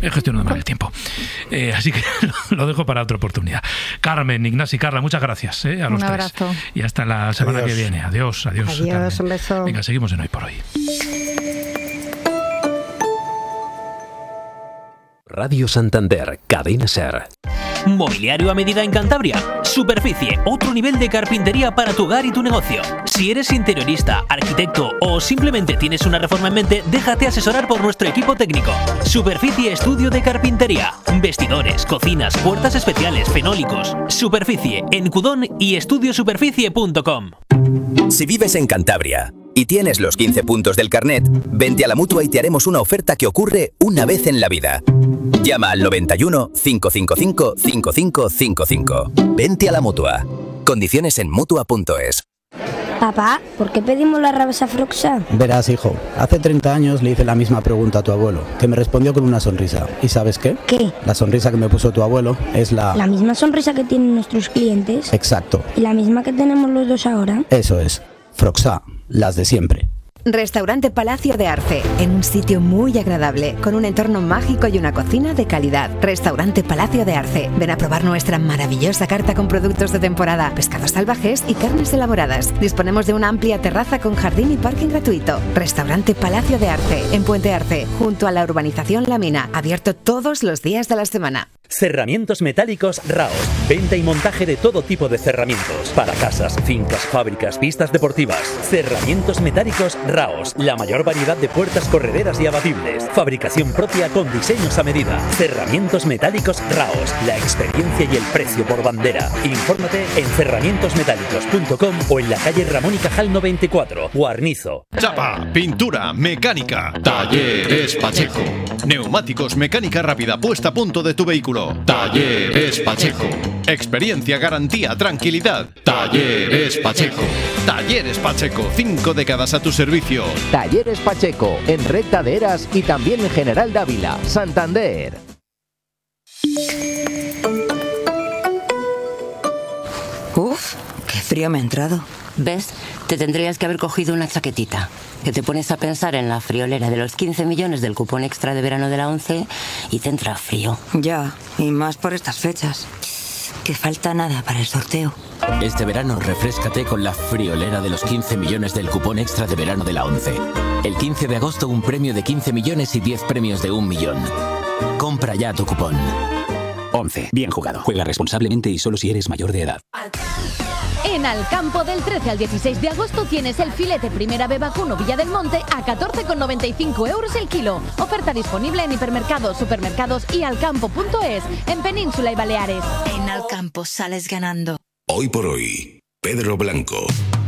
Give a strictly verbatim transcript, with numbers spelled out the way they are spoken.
he gestionado mal el tiempo. Eh, así que lo, lo dejo para otra oportunidad. Carmen, Ignasi, Carla, muchas gracias eh, a los Un tres. abrazo. Y hasta la semana Adiós. que viene. Adiós, adiós. Adiós, Carmen. un beso. Venga, seguimos en Hoy por Hoy. Radio Santander, Cadena Ser. Mobiliario a medida en Cantabria. Superficie, otro nivel de carpintería para tu hogar y tu negocio. Si eres interiorista, arquitecto o simplemente tienes una reforma en mente, déjate asesorar por nuestro equipo técnico. Superficie Estudio de Carpintería. Vestidores, cocinas, puertas especiales, fenólicos. Superficie en Cudón y estudio superficie punto com. Si vives en Cantabria y tienes los quince puntos del carnet, vente a la Mutua y te haremos una oferta que ocurre una vez en la vida. Llama al noventa y uno, cinco cinco cinco, cinco cinco cinco cinco. Vente a la Mutua. Condiciones en mutua punto es. Papá, ¿por qué pedimos la rabasa Froxa? Verás, hijo, hace treinta años le hice la misma pregunta a tu abuelo, que me respondió con una sonrisa. ¿Y sabes qué? ¿Qué? La sonrisa que me puso tu abuelo es la... ¿La misma sonrisa que tienen nuestros clientes? Exacto. ¿Y la misma que tenemos los dos ahora? Eso es. Froxa, las de siempre. Restaurante Palacio de Arce, en un sitio muy agradable, con un entorno mágico y una cocina de calidad. Restaurante Palacio de Arce. Ven a probar nuestra maravillosa carta con productos de temporada, pescados salvajes y carnes elaboradas. Disponemos de una amplia terraza con jardín y parking gratuito. Restaurante Palacio de Arce, en Puente Arce, junto a la urbanización La Mina, abierto todos los días de la semana. Cerramientos metálicos Raos. Venta y montaje de todo tipo de cerramientos. Para casas, fincas, fábricas, pistas deportivas. Cerramientos metálicos Raos. La mayor variedad de puertas correderas y abatibles. Fabricación propia con diseños a medida. Cerramientos metálicos Raos. La experiencia y el precio por bandera. Infórmate en cerramientos metálicos punto com o en la calle Ramón y Cajal noventa y cuatro, Guarnizo. Chapa, pintura, mecánica. Talleres Pacheco. Neumáticos, mecánica rápida puesta a punto de tu vehículo. Talleres Pacheco. Experiencia, garantía, tranquilidad. Talleres Pacheco. Talleres Pacheco. Cinco décadas a tu servicio. Talleres Pacheco. En Recta de Eras y también en General Dávila, Santander. Uf, qué frío me ha entrado. ¿Ves? Te tendrías que haber cogido una chaquetita. Que te pones a pensar en la friolera de los quince millones del cupón extra de verano de la ONCE y te entra frío. Ya, y más por estas fechas. Que falta nada para el sorteo. Este verano refréscate con la friolera de los quince millones del cupón extra de verano de la ONCE. El quince de agosto un premio de quince millones y diez premios de un millón. Compra ya tu cupón. ONCE. Bien jugado. Juega responsablemente y solo si eres mayor de edad. En Alcampo, del trece al dieciséis de agosto, tienes el filete Primera B Vacuno Villa del Monte a catorce con noventa y cinco euros el kilo. Oferta disponible en hipermercados, supermercados y alcampo punto es, en Península y Baleares. En Alcampo sales ganando. Hoy por hoy, Pedro Blanco.